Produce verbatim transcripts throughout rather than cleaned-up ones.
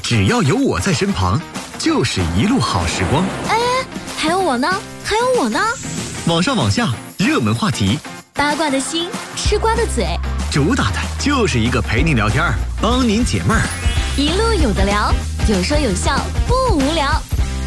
只要有我在身旁，就是一路好时光。 哎，还有我呢，还有我呢。 网上网下，热门话题， 八卦的心，吃瓜的嘴， 主打的就是一个陪您聊天，帮您解闷儿， 一路有的聊，有说有笑，不无聊。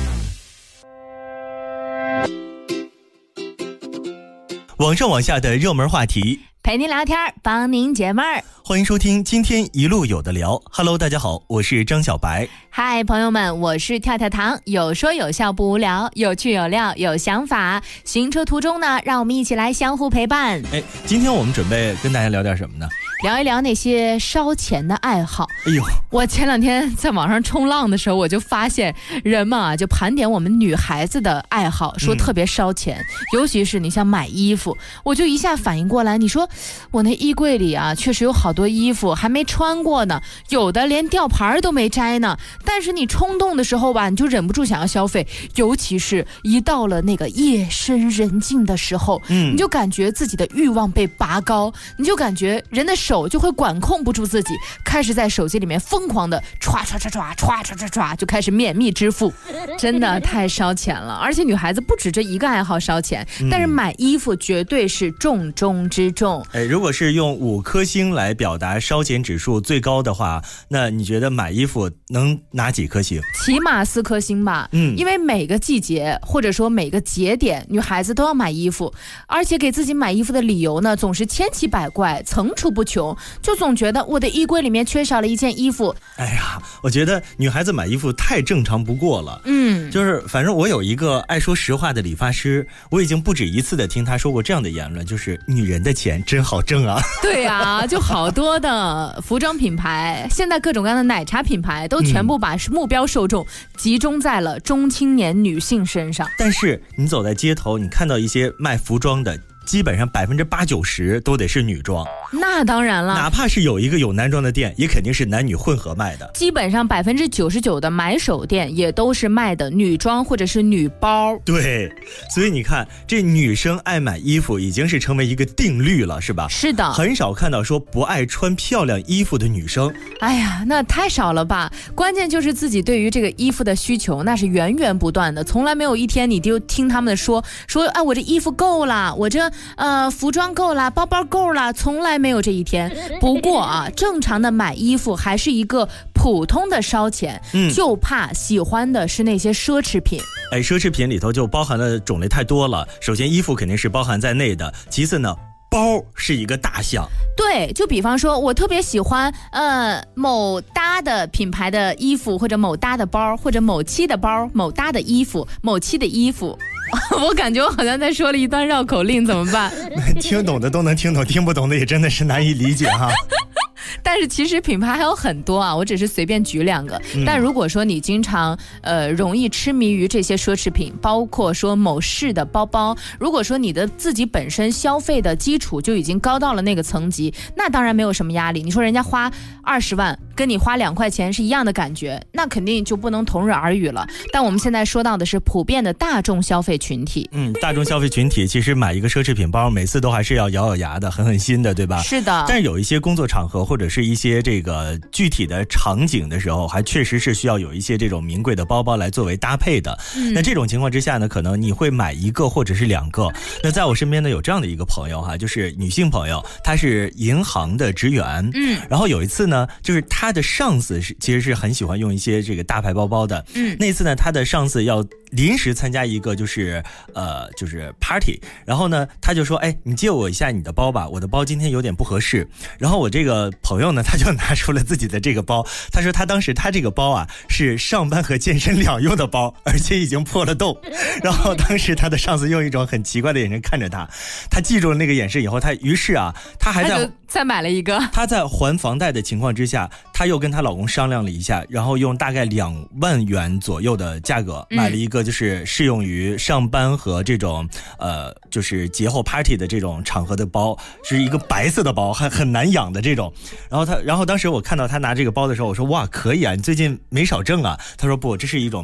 网上网下的热门话题， 陪您聊天，帮您解闷儿。 欢迎收听今天一路有的聊。Hello， 大家好，我是张小白。 嗨，朋友们，我是跳跳糖，有说有笑不无聊，有趣有料有想法。行车途中呢，让我们一起来相互陪伴。 哎，今天我们准备跟大家聊点什么呢？ 聊一聊那些烧钱的爱好。 哎呦， 我前两天在网上冲浪的时候，我就发现人们啊，就盘点我们女孩子的爱好，说特别烧钱，嗯、尤其是你像买衣服，我就一下反应过来，你说我那衣柜里啊，确实有好多衣服还没穿过呢，有的连吊牌都没摘呢。但是你冲动的时候吧，你就忍不住想要消费，尤其是一到了那个夜深人静的时候，嗯，你就感觉自己的欲望被拔高，你就感觉人的手就会管控不住自己，开始在手机里面疯狂的唰唰唰唰唰唰唰唰，就开始免密支付，真的太烧钱了。而且女孩子不止这一个爱好烧钱，嗯、但是买衣服绝对是重中之重。 哎，如果是用五颗星来表达烧钱指数最高的话，那你觉得买衣服能拿几颗星？ 起码四颗星吧。嗯，因为每个季节或者说每个节点，女孩子都要买衣服，而且给自己买衣服的理由呢，总是千奇百怪，层出不穷。就总觉得我的衣柜里面缺少了一件衣服。 哎呀，我觉得女孩子买衣服太正常不过了。嗯，就是反正我有一个爱说实话的理发师，我已经不止一次的听他说过这样的言论，就是女人的钱真好挣啊。对啊，就好多的服装品牌，现在各种各样的奶茶品牌都全部把目标受众集中在了中青年女性身上。 但是你走在街头，你看到一些卖服装的，基本上百分之八九十都得是女装。 那当然了， 哪怕是有一个有男装的店，也肯定是男女混合卖的。 基本上百分之九十九的买手店也都是卖的女装或者是女包。 对，所以你看，这女生爱买衣服已经是成为一个定律了，是吧？ 是的， 很少看到说不爱穿漂亮衣服的女生。 哎呀，那太少了吧？关键就是自己对于这个衣服的需求，那是源源不断的，从来没有一天你就听他们说说，哎，我这衣服够了，我这呃服装够了，包包够了，从来没有这一天。不过啊，正常的买衣服还是一个普通的烧钱，嗯，就怕喜欢的是那些奢侈品。 哎，奢侈品里头就包含的种类太多了。首先，衣服肯定是包含在内的，其次呢，包是一个大项。 对，就比方说我特别喜欢呃某搭的品牌的衣服，或者某搭的包，或者某期的包，某搭的衣服，某期的衣服。我感觉我好像在说了一段绕口令，怎么办？ 听懂的都能听懂，听不懂的也真的是难以理解哈。 但是其实品牌还有很多啊，我只是随便举两个。嗯、但如果说你经常呃容易痴迷于这些奢侈品，包括说某市的包包，如果说你的自己本身消费的基础就已经高到了那个层级，那当然没有什么压力。你说人家花二十万跟你花两块钱是一样的感觉，那肯定就不能同日而语了。但我们现在说到的是普遍的大众消费群体。 嗯，大众消费群体其实买一个奢侈品包，每次都还是要咬咬牙的，狠狠心的，对吧？ 是的。 但是有一些工作场合或者是一些这个具体的场景的时候，还确实是需要有一些这种名贵的包包来作为搭配的。嗯、那这种情况之下呢，可能你会买一个或者是两个。那在我身边呢，有这样的一个朋友哈，就是女性朋友，她是银行的职员。嗯，然后有一次呢，就是她的上司是其实是很喜欢用一些这个大牌包包的。嗯，那次呢，她的上司要临时参加一个就是呃就是 party， 然后呢，他就说，哎，你借我一下你的包吧，我的包今天有点不合适。然后我这个朋友呢，他就拿出了自己的这个包，他说他当时他这个包啊是上班和健身两用的包，而且已经破了洞。然后当时他的上司用一种很奇怪的眼神看着他，他记住了那个眼神以后，他于是啊，他还在再买了一个。 他在还房贷的情况之下，他又跟她老公商量了一下，然后用大概两万元左右的价格买了一个就是适用于上班和这种呃就是节后 party 的这种场合的包，是一个白色的包，还很难养的这种。然后他然后当时我看到他拿这个包的时候，我说哇可以啊，你最近没少挣啊。他说不，这是一种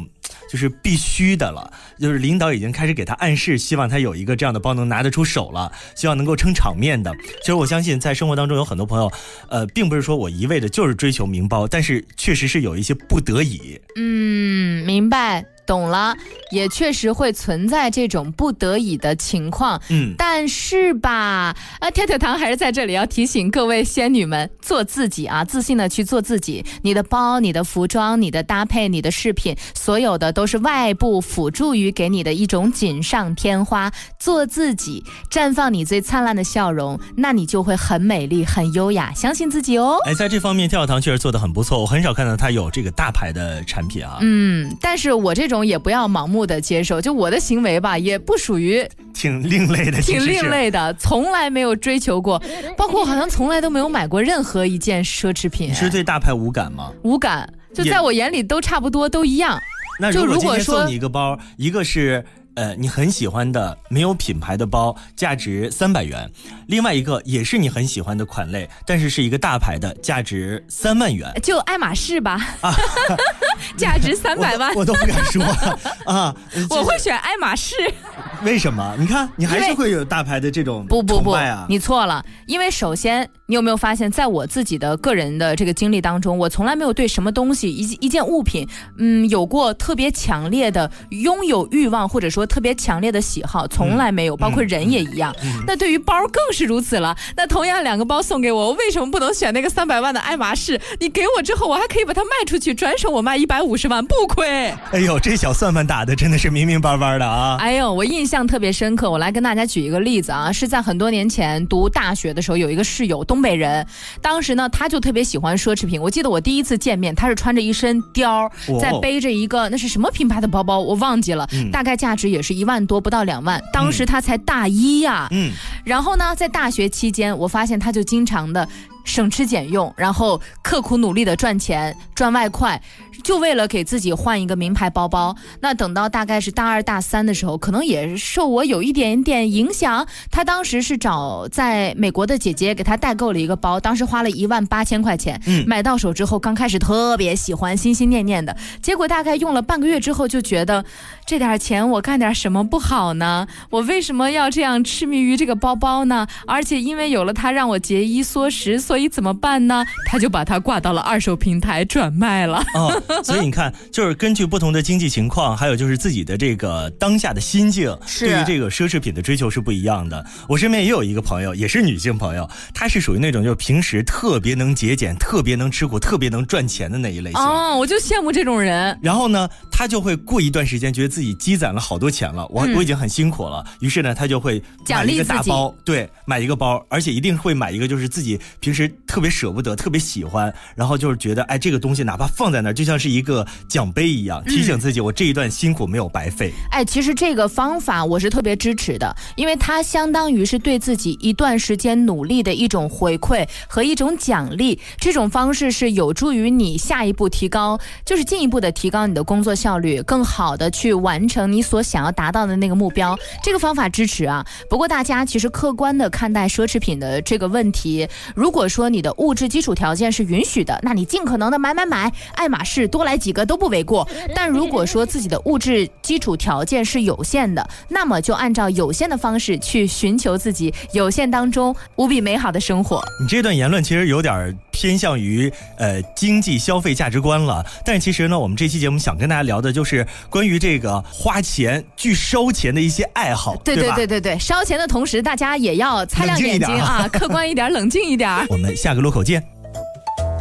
就是必须的了，就是领导已经开始给他暗示，希望他有一个这样的包能拿得出手了，希望能够撑场面的。其实我相信在生活当中有很多朋友呃，并不是说我一味的就是追求名包，但是确实是有一些不得已。 嗯，明白懂了，也确实会存在这种不得已的情况。 嗯， 但是吧，啊，跳跳糖还是在这里要提醒各位仙女们，做自己啊，自信的去做自己。你的包、你的服装、你的搭配、你的饰品，所有的都是外部辅助于给你的一种锦上添花。做自己，绽放你最灿烂的笑容，那你就会很美丽、很优雅。相信自己哦。 哎，在这方面跳跳糖确实做得很不错，我很少看到它有这个大牌的产品啊。 嗯，但是我这种也不要盲目的接受，就我的行为吧，也不属于挺另类的， 挺另类的，从来没有追求过，包括好像从来都没有买过任何一件奢侈品。 你是对大牌无感吗？ 无感，就在我眼里都差不多，都一样。 那如果今天送你一个包，一个是呃你很喜欢的没有品牌的包，价值三百元，另外一个也是你很喜欢的款类，但是是一个大牌的，价值三万元， 就爱马仕吧。啊价值三百万我，我都不敢说啊！ 我会选爱马仕。 为什么？你看，你还是会有大牌的这种不不不， 啊、 你错了。因为首先，你有没有发现，在我自己的个人的这个经历当中，我从来没有对什么东西一一件物品，嗯，有过特别强烈的拥有欲望，或者说特别强烈的喜好，从来没有。嗯、包括人也一样。嗯、那对于包更是如此了。那同样两个包送给我，我为什么不能选那个三百万的爱马仕？你给我之后，我还可以把它卖出去，转手我卖一百五十万，不亏。 哎呦，这小算盘打的真的是明明白白的啊！ 哎呦，我印象特别深刻，我来跟大家举一个例子啊，是在很多年前读大学的时候，有一个室友，东北人，当时呢他就特别喜欢奢侈品。我记得我第一次见面，他是穿着一身貂，在背着一个那是什么品牌的包包，我忘记了，嗯、大概价值也是一万多，不到两万。当时他才大一呀、啊，嗯，然后呢，在大学期间，我发现他就经常的省吃俭用，然后刻苦努力的赚钱赚外快，就为了给自己换一个名牌包包。那等到大概是大二大三的时候，可能也受我有一点点影响，他当时是找在美国的姐姐给他代购了一个包，当时花了一万八千块钱、嗯、买到手之后，刚开始特别喜欢，心心念念的，结果大概用了半个月之后就觉得这点钱我干点什么不好呢？我为什么要这样痴迷于这个包包呢？而且因为有了它让我节衣缩食，所以怎么办呢？他就把它挂到了二手平台转卖了。 哦，所以你看，就是根据不同的经济情况，还有就是自己的这个当下的心境，对于这个奢侈品的追求是不一样的。我身边也有一个朋友，也是女性朋友，她是属于那种就是平时特别能节俭、特别能吃苦、特别能赚钱的那一类型。 哦，我就羡慕这种人。 然后呢，她就会过一段时间觉得自己积攒了好多钱了，我、嗯、我已经很辛苦了，于是呢，她就会买一个大包，对，买一个包，而且一定会买一个就是自己平时特别舍不得、特别喜欢，然后就是觉得哎，这个东西哪怕放在那儿，就像是一个奖杯一样，提醒自己我这一段辛苦没有白费。 哎，其实这个方法我是特别支持的，因为它相当于是对自己一段时间努力的一种回馈和一种奖励。这种方式是有助于你下一步提高，就是进一步的提高你的工作效率，更好的去完成你所想要达到的那个目标。这个方法支持啊。不过大家其实客观的看待奢侈品的这个问题，如果说你的物质基础条件是允许的，那你尽可能的买买买，爱马仕多来几个都不为过。但如果说自己的物质基础条件是有限的，那么就按照有限的方式去寻求自己有限当中无比美好的生活。 你这段言论其实有点偏向于呃经济消费价值观了，但是其实呢，我们这期节目想跟大家聊的就是关于这个花钱巨烧钱的一些爱好。 对对对对对，烧钱的同时，大家也要擦亮眼睛啊，客观一点，冷静一点。 我们下个路口见。